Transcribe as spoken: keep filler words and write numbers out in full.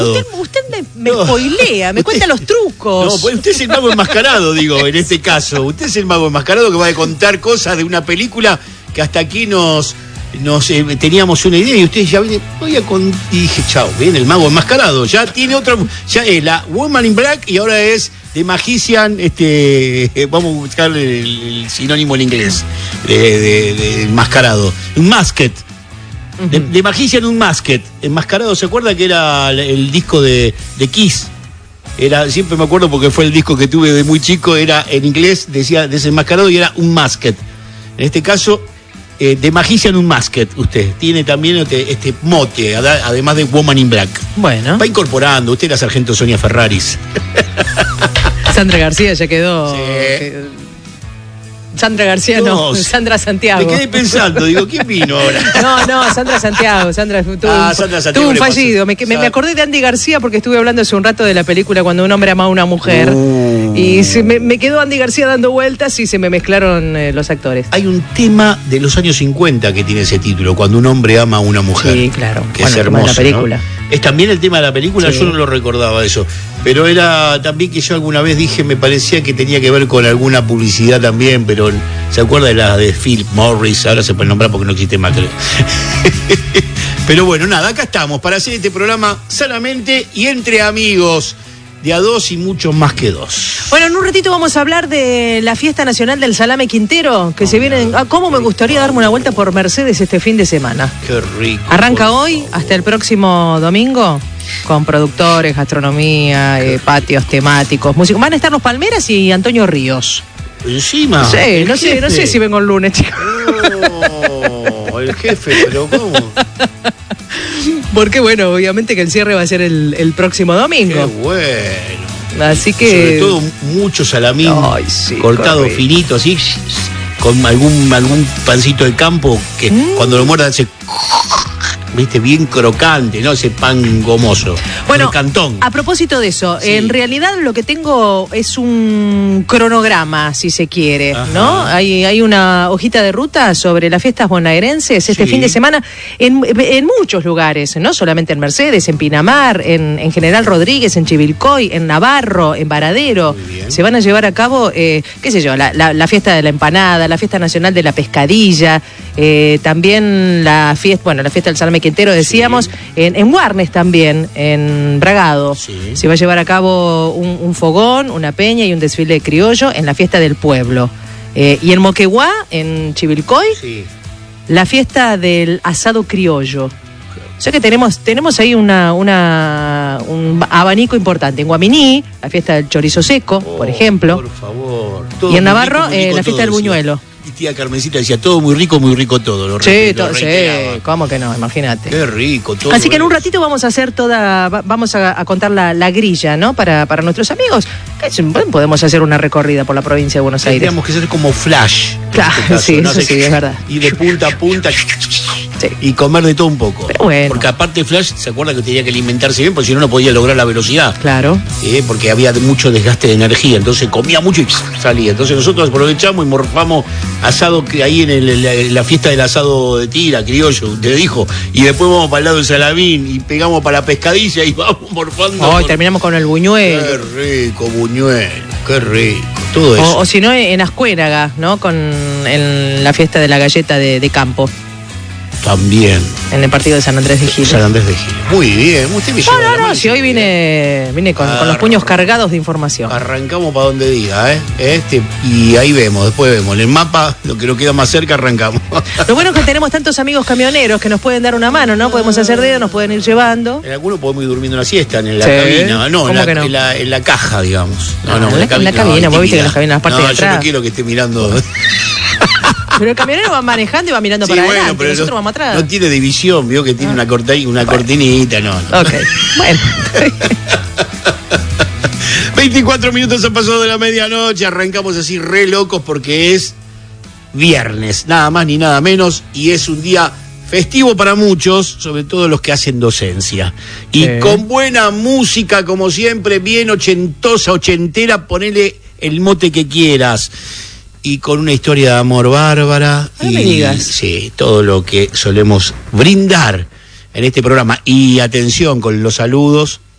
Usted, usted me, me No. spoilea, me Usted- cuenta los trucos. No, pues usted es el mago enmascarado, digo, en este caso. Usted es el mago enmascarado que va a contar cosas de una película que hasta aquí nos, nos eh, teníamos una idea y usted ya viene, voy a con... Y dije, chao, viene el mago enmascarado. Ya tiene otro, ya es la Woman in Black y ahora es The Magician, este, eh, vamos a buscar el, el sinónimo en inglés, de, de, de enmascarado. Un masked. De, de Magician Unmasked, enmascarado, ¿se acuerda que era el, el disco de, de Kiss? Era, siempre me acuerdo porque fue el disco que tuve de muy chico, era en inglés, decía desenmascarado y era Unmasked. En este caso, eh, de Magician Unmasked, usted tiene también este, este mote, ad- además de Woman in Black. Bueno, Va incorporando, usted la sargento Sonia Ferraris. Sandra García ya quedó. Sí. que- Sandra García no, No, Sandra Santiago. Me quedé pensando, digo, ¿quién vino ahora? No, no, Sandra Santiago. Sandra tuvo, Ah, un, Sandra Santiago tuvo un le pasó. fallido. Me, me, me acordé de Andy García porque estuve hablando hace un rato de la película Cuando un hombre ama a una mujer. Uh. Y se me, me quedó Andy García dando vueltas y se me mezclaron eh, los actores. Hay un tema de los años cincuenta que tiene ese título, Cuando un hombre ama a una mujer. Sí, claro. Que Bueno, es el tema de hermoso, la película. ¿no? Es también el tema de la película, Sí. yo no lo recordaba eso. Pero era también que yo alguna vez dije, me parecía que tenía que ver con alguna publicidad también, pero ¿se acuerda de la de Philip Morris? Ahora se puede nombrar porque no existe más, creo. Pero bueno, nada, acá estamos para hacer este programa sanamente y entre amigos, de a dos y mucho más que dos. Bueno, en un ratito vamos a hablar de la fiesta nacional del salame Quintero, que se viene. Ah, ¿cómo me gustaría darme una vuelta por Mercedes este fin de semana? Qué rico. Arranca por hoy favor. hasta el próximo domingo con productores, gastronomía, eh, patios temáticos, músicos. Van a estar los Palmeras y Antonio Ríos. Encima. Sí, el no sé, no jefe. sé si vengo el lunes, chicos. No, el jefe, pero ¿cómo? Porque bueno, obviamente que el cierre va a ser el, el próximo Qué domingo. bueno. Así que. Sobre todo mucho salamín Ay, sí, cortado correcto. finito, así, con algún algún pancito de campo que Mm. cuando lo muerda hace, viste, bien crocante, ¿no? Ese pan gomoso. Bueno, de cantón. a propósito de eso, Sí. en realidad lo que tengo es un cronograma, si se quiere, Ajá. ¿no? Hay, hay una hojita de ruta sobre las fiestas bonaerenses este Sí. fin de semana en, en muchos lugares, no solamente en Mercedes, en Pinamar, en, en General Rodríguez, en Chivilcoy, en Navarro, en Varadero. Muy bien. Se van a llevar a cabo, eh, qué sé yo, la, la- la fiesta de la empanada, la fiesta nacional de la pescadilla, eh, también la fiesta, bueno, la fiesta del salame Quintero, decíamos, Sí. en, en Warnes también, en Bragado. Sí. Se va a llevar a cabo un, un fogón, una peña y un desfile criollo en la fiesta del pueblo. Eh, y en Moquegua, en Chivilcoy, Sí. la fiesta del asado criollo. O sea que tenemos, tenemos ahí una, una, un abanico importante. En Guaminí, la fiesta del chorizo seco, por Oh, ejemplo. Por favor. Y Todo en muy Navarro, rico, muy eh, rico la fiesta todo, del decía. buñuelo. Mi tía Carmencita decía, todo muy rico, muy rico todo. Lo Sí, re- lo to- sí, reiteraba. ¿cómo que no? Imagínate. Qué rico todo. Así que en un es. ratito vamos a hacer toda, va- vamos a, a contar la, la grilla, ¿no? Para, para nuestros amigos. Que es- bueno, podemos hacer una recorrida por la provincia de Buenos Aires. Tendríamos que ser como Flash. en Claro, este caso, sí, eso Hace- sí, es verdad. Y de punta a punta. Sí. Y comer de todo un poco. Pero bueno. Porque aparte Flash, ¿se acuerda que tenía que alimentarse bien? Porque si no, no podía lograr la velocidad. Claro. Eh, porque había mucho desgaste de energía. Entonces comía mucho y salía. Entonces nosotros aprovechamos y morfamos asado que ahí en, el- en la, en la fiesta del asado de tira, criollo, usted dijo. Y después vamos para el lado del salamín y pegamos para la pescadilla y vamos morfando. Hoy por- terminamos con el buñuelo. Qué rico, buñuelo. Qué rico. Todo eso. O, o si no, en Ascuénaga, ¿no? Con en la fiesta de la galleta de, de campo, También. en el partido de San Andrés de Giles. San Andrés de Giles. Muy bien. Usted me lleva No, la no, no, mano si hoy y- vine, vine con, con los puños cargados de información. Arrancamos para donde diga, ¿eh? Este, y ahí vemos, después vemos. En el mapa, lo que nos queda más cerca, arrancamos. Lo bueno es que tenemos tantos amigos camioneros que nos pueden dar una mano, ¿no? Podemos hacer dedo, nos pueden ir llevando. En algunos podemos ir durmiendo una siesta, en la Sí. cabina. No, en ¿Cómo la, que no? En, la, en la caja, digamos. No, Ah, no, en la- en la cabina, no, vos viste que intimidad. las cabinas, la parte no, de yo atrás. no quiero que esté mirando. Pero el camionero va manejando y va mirando Sí, para bueno, adelante, pero nosotros no, vamos atrás. no tiene división, vio que tiene una, corta, una cortinita, no. no. Ok, bueno. veinticuatro minutos han pasado de la medianoche, arrancamos así re locos porque es viernes, nada más ni nada menos, y es un día festivo para muchos, sobre todo los que hacen docencia. Y Sí. con buena música, como siempre, bien ochentosa, ochentera, ponele el mote que quieras. Y con una historia de amor bárbara. No y, me digas. Sí, todo lo que solemos brindar en este programa. Y atención con los saludos,